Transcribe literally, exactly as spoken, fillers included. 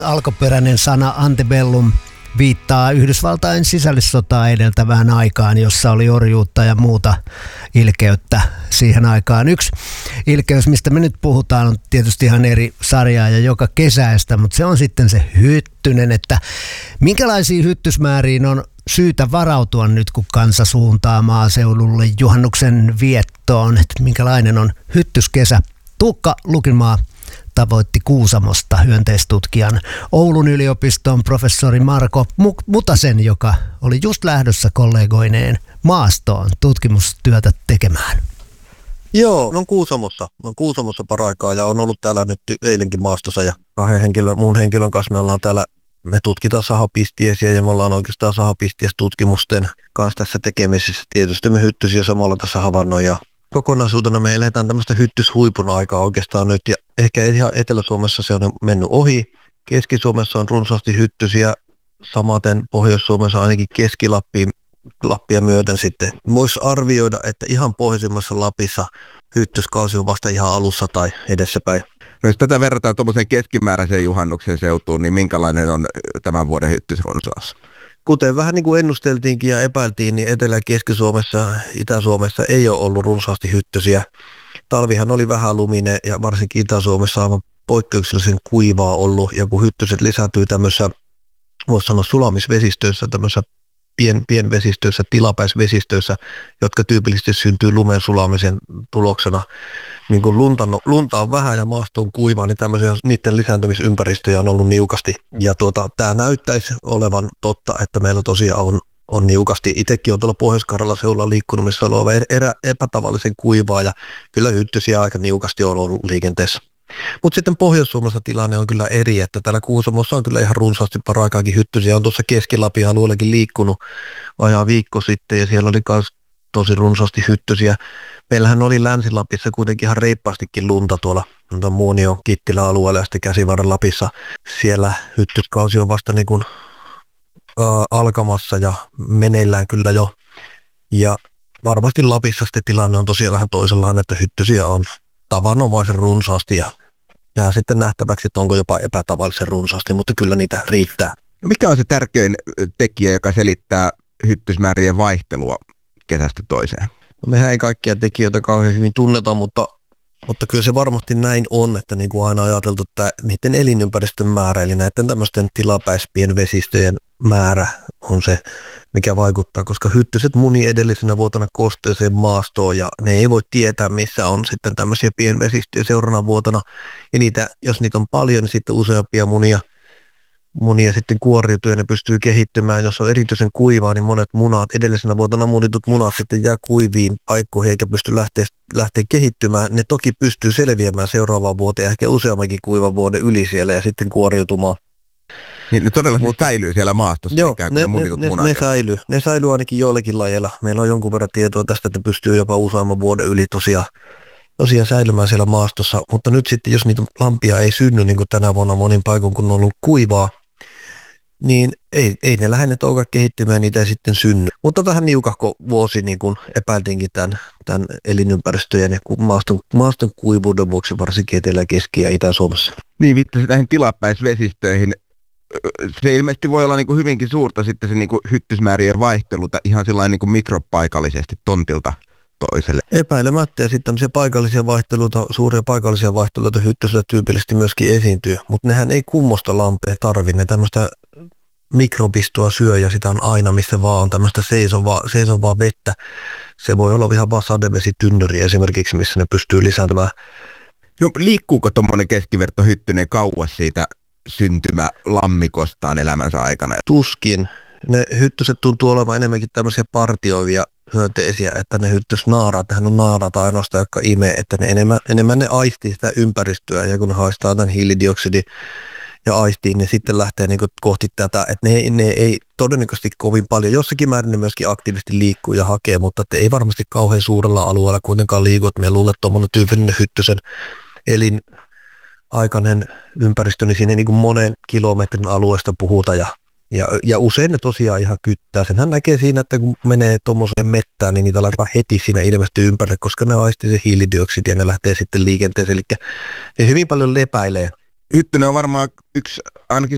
Alkuperäinen sana antebellum viittaa Yhdysvaltain sisällissotaa edeltävään aikaan, jossa oli orjuutta ja muuta ilkeyttä siihen aikaan. Yksi ilkeys, mistä me nyt puhutaan, on tietysti ihan eri sarjaa ja joka kesäistä, mutta se on sitten se hyttynen, että minkälaisiin hyttysmääriin on syytä varautua nyt, kun kansa suuntaa maaseudulle juhannuksen viettoon, että minkälainen on hyttyskesä. Tuukka Lukinmaa tavoitti Kuusamosta hyönteistutkijan Oulun yliopiston professori Marko Mutasen, joka oli just lähdössä kollegoineen maastoon tutkimustyötä tekemään. Joo, on Kuusamossa. On Kuusamossa paraikaa ja on ollut täällä nyt eilenkin maastossa ja kahden henkilön, muun henkilön kanssa me ollaan täällä, me tutkitaan sahapistiesiä ja me ollaan oikeastaan sahapistiestutkimusten kanssa tässä tekemisissä. Tietysti me hyttysiä samalla tässä havainnoja. Kokonaisuutena me eletään tämmöistä hyttyshuipun aikaa oikeastaan nyt ja ehkä ihan Etelä-Suomessa se on mennyt ohi. Keski-Suomessa on runsaasti hyttysiä, samaten Pohjois-Suomessa ainakin Keski-Lappiin Lappia myöten sitten. Voisi arvioida, että ihan pohjoisimmassa Lapissa hyttyskausi on vasta ihan alussa tai edessäpäin. No jos tätä verrataan tuommoiseen keskimääräiseen juhannuksen seutuun, niin minkälainen on tämän vuoden hyttysrunsaus? Kuten vähän niin kuin ennusteltiinkin ja epäiltiin, niin Etelä- ja Keski-Suomessa, Itä-Suomessa ei ole ollut runsaasti hyttysiä. Talvihan oli vähän luminen ja varsinkin Itä-Suomessa aivan poikkeuksellisen kuivaa ollut. Ja kun hyttyset lisääntyy tämmöisessä, voisi sanoa sulamisvesistöissä, tämmöisessä pien, pienvesistöissä, tilapäisvesistöissä, jotka tyypillisesti syntyy lumen sulamisen tuloksena. Niin kun lunta, lunta on vähän ja maasto on kuivaa, niin tämmöisiä niiden lisääntymisympäristöjä on ollut niukasti. Ja tuota, tämä näyttäisi olevan totta, että meillä tosiaan on, on niukasti. Itsekin on tuolla Pohjois-Karjalan seudulla liikkunut, missä on ollut erä, epätavallisen kuivaa ja kyllä hyttysiä aika niukasti on ollut liikenteessä. Mutta sitten Pohjois-Suomessa tilanne on kyllä eri, että täällä Kuusamossa on kyllä ihan runsaasti paraikaakin hyttysiä. On tuossa Keski-Lapin alueellakin liikkunut vajaa viikko sitten ja siellä oli myös tosi runsaasti hyttysiä. Meillähän oli Länsi-Lapissa kuitenkin ihan reippaastikin lunta tuolla Muonio Kittilä alueella ja sitten Käsivarren Lapissa. Siellä hyttyskausi on vasta niin kuin, ä, alkamassa ja meneillään kyllä jo. Ja varmasti Lapissa sitten tilanne on tosiaan vähän toisenlainen, että hyttysiä on tavanomaisen runsaasti ja jää sitten nähtäväksi, että onko jopa epätavallisen runsaasti, mutta kyllä niitä riittää. No mikä on se tärkein tekijä, joka selittää hyttysmäärien vaihtelua kesästä toiseen? No mehän ei kaikkia tekijöitä kauhean hyvin tunneta, mutta, mutta kyllä se varmasti näin on, että niin kuin aina ajateltu, että niiden elinympäristön määrä, eli näiden tämmöisten tilapäispienvesistöjen määrä on se, mikä vaikuttaa, koska hyttyset muni edellisenä vuotena kosteeseen maastoon ja ne ei voi tietää, missä on sitten tämmöisiä pienvesistöjä seuraavana vuotena. Ja niitä, jos niitä on paljon, niin sitten useampia munia, munia sitten kuoriutuu ja ne pystyy kehittymään. Jos on erityisen kuivaa, niin monet munat, edellisenä vuotena munitut munat sitten jää kuiviin paikkoihin eikä pysty lähteä, lähteä kehittymään. Ne toki pystyy selviämään seuraavaan vuoteen ehkä useammankin kuivan vuoden yli siellä ja sitten kuoriutumaan. Niin ne todella Mut, säilyy siellä maastossa? Joo, ne, ne, ne, ne, säilyy. ne säilyy ainakin joillakin lajeilla. Meillä on jonkun verran tietoa tästä, että pystyy jopa useamman vuoden yli tosiaan, tosiaan säilymään siellä maastossa. Mutta nyt sitten, jos niitä lampia ei synny, niin kuin tänä vuonna monin paikon, kun on ollut kuivaa, niin ei, ei ne lähde toukaan kehittymään, niitä ei sitten synny. Mutta vähän niukahko vuosi, niin kuin epäiltiinkin tämän, tämän elinympäristöjen ja maaston, maaston kuivuuden vuoksi, varsinkin Etelä-, Keski- ja Itä-Suomessa. Niin, viittasit näihin tilapäisvesistöihin. Se ilmeisesti voi olla niin kuin hyvinkin suurta sitten se niin kuin hyttysmäärien vaihtelu ihan sellainen niin kuin mikropaikallisesti tontilta toiselle. Epäilemättä ja sitten tämmöisiä paikallisia vaihteluita, suuria paikallisia vaihteluita hyttysillä tyypillisesti myöskin esiintyy, mutta nehän ei kummosta lampea tarvitse, ne tämmöistä mikrobistoa syö ja sitä on aina missä vaan on tämmöistä seisovaa, seisovaa vettä. Se voi olla ihan vaan sadevesitynnyri esimerkiksi, missä ne pystyy lisääntymään. No, liikkuuko tuommoinen keskivertohyttynen kauas siitä syntymälammikostaan elämänsä aikana? Tuskin. Ne hyttyset tuntuu olevan enemmänkin tämmöisiä partioivia hyönteisiä, että ne hyttysnaaraat, nehän on naaraat ainoastaan, jotka imee, että ne enemmän, enemmän ne aistii sitä ympäristöä ja kun ne haistaa tämän hiilidioksidi ja aistiin, ne sitten lähtee niin kohti tätä, että ne, ne ei todennäköisesti kovin paljon, jossakin määrin ne myöskin aktiivisesti liikkuu ja hakee, mutta ei varmasti kauhean suurella alueella kuitenkaan liiku, että me luulen, että tuommoinen tyypillinen hyttysen elin aikainen ympäristö, niin siinä niin kuin monen kilometrin alueesta puhutaan ja, ja, ja usein ne tosiaan ihan kyttää. Senhän näkee siinä, että kun menee tuommoiseen mettään, niin niitä alkaa heti siinä ilmestyy ympärille, koska ne aistii se hiilidioksidi ja ne lähtee sitten liikenteeseen. Eli ne hyvin paljon lepäilee. Hyttynen on varmaan yksi ainakin